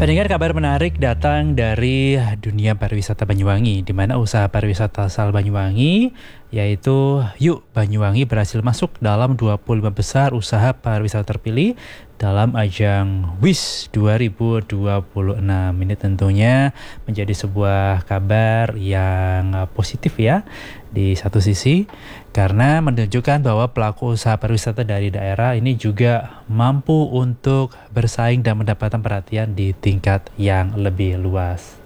Pendengar, kabar menarik datang dari dunia pariwisata Banyuwangi, di mana usaha pariwisata asal Banyuwangi, yaitu Yuk Banyuwangi, berhasil masuk dalam 25 besar usaha pariwisata terpilih dalam ajang WIS 2026. Ini tentunya menjadi sebuah kabar yang positif ya di satu sisi, karena menunjukkan bahwa pelaku usaha pariwisata dari daerah ini juga mampu untuk bersaing dan mendapatkan perhatian di tingkat yang lebih luas.